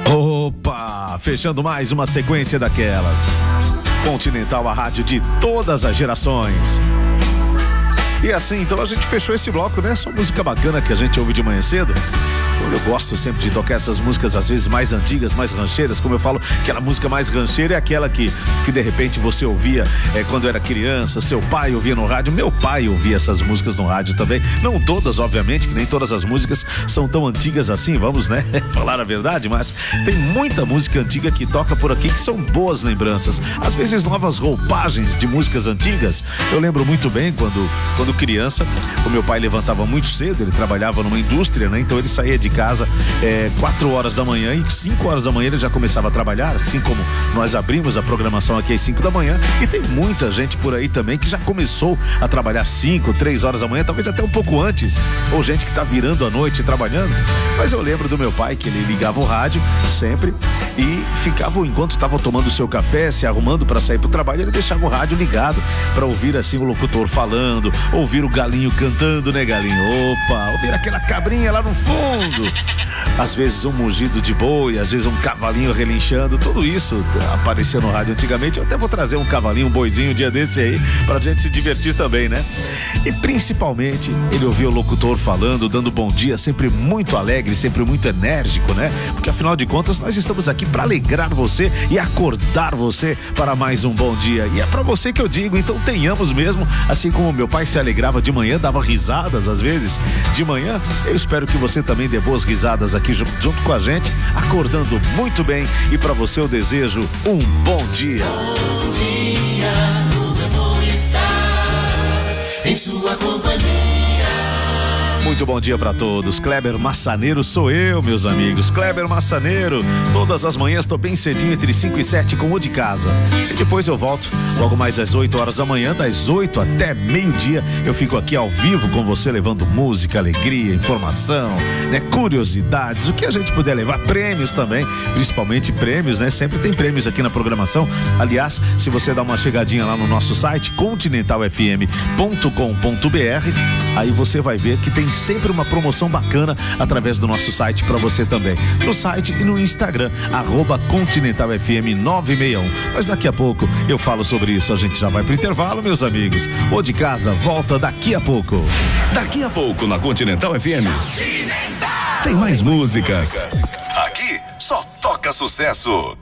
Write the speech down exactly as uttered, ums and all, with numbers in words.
Opa, fechando mais uma sequência daquelas. Continental, a rádio de todas as gerações. E assim, então a gente fechou esse bloco, né? Só música bacana que a gente ouve de manhã cedo. Eu gosto sempre de tocar essas músicas, às vezes mais antigas, mais rancheiras. Como eu falo, aquela música mais rancheira é aquela que, que de repente você ouvia é, quando era criança, seu pai ouvia no rádio. Meu pai ouvia essas músicas no rádio também. Não todas, obviamente, que nem todas as músicas são tão antigas assim, vamos, né? Falar a verdade, mas tem muita música antiga que toca por aqui que são boas lembranças. Às vezes novas roupagens de músicas antigas. Eu lembro muito bem quando, quando criança, o meu pai levantava muito cedo, ele trabalhava numa indústria, né? Então ele saía de casa é, quatro horas da manhã e cinco horas da manhã ele já começava a trabalhar, assim como nós abrimos a programação aqui às cinco da manhã, e tem muita gente por aí também que já começou a trabalhar cinco, três horas da manhã, talvez até um pouco antes, ou gente que tá virando a noite trabalhando. Mas eu lembro do meu pai que ele ligava o rádio sempre e ficava, enquanto estava tomando o seu café, se arrumando para sair pro trabalho, ele deixava o rádio ligado para ouvir assim o locutor falando, ouvir o galinho cantando, né, galinho? Opa, ouvir aquela cabrinha lá no fundo. Às vezes um mugido de boi, às vezes um cavalinho relinchando, tudo isso aparecia no rádio antigamente. Eu até vou trazer um cavalinho, um boizinho um dia desse aí, pra gente se divertir também, né? E principalmente, ele ouvia o locutor falando, dando bom dia, sempre muito alegre, sempre muito enérgico, né? Porque afinal de contas, nós estamos aqui pra alegrar você e acordar você para mais um bom dia. E é pra você que eu digo, então tenhamos mesmo, assim como meu pai se alegrava de manhã, dava risadas às vezes de manhã, eu espero que você também dê boas risadas aqui junto, junto com a gente, acordando muito bem. E para você eu desejo um bom dia. Bom dia, como é bom estar em sua companhia. Muito bom dia para todos. Kleber Massaneiro sou eu, meus amigos. Kleber Massaneiro. Todas as manhãs tô bem cedinho, entre cinco e sete, com o de casa. E depois eu volto logo mais às oito horas da manhã, das oito até meio-dia. Eu fico aqui ao vivo com você, levando música, alegria, informação, né? Curiosidades, o que a gente puder levar, prêmios também, principalmente prêmios, né? Sempre tem prêmios aqui na programação. Aliás, se você dá uma chegadinha lá no nosso site, continental f m ponto com ponto b r, aí você vai ver que tem sempre uma promoção bacana através do nosso site para você também. No site e no Instagram, arroba Continental F M nove seis um. Mas daqui a pouco eu falo sobre isso. A gente já vai pro intervalo, meus amigos. O de casa volta daqui a pouco. Daqui a pouco na Continental F M. Continental. Tem mais músicas. Aqui só toca sucesso.